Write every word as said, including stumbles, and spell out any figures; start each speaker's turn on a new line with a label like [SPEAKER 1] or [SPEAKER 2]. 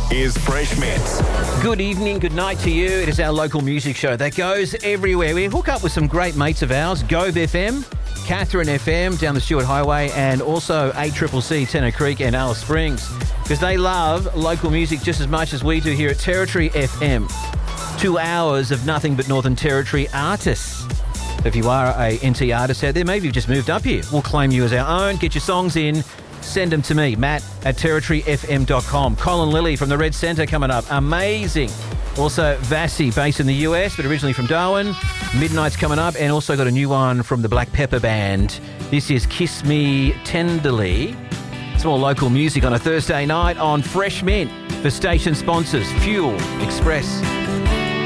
[SPEAKER 1] is Fresh Mint.
[SPEAKER 2] Good evening, good night to you. It is our local music show that goes everywhere. We hook up with some great mates of ours, Gove F M, Catherine F M down the Stewart Highway, and also A C C C, Tennant Creek and Alice Springs, because they love local music just as much as we do here at Territory F M. Two hours of nothing but Northern Territory artists. If you are a N T artist out there, maybe you've just moved up here, we'll claim you as our own. Get your songs in. Send them to me, Matt at territory f m dot com. Colin Lilly from the Red Centre coming up. Amazing. Also, Vassie, based in the U S, but originally from Darwin. Midnight's coming up, and also got a new one from the Black Pepper Band. This is Kiss Me Tenderly. It's more local music on a Thursday night on Fresh Mint for station sponsors, Fuel, Express,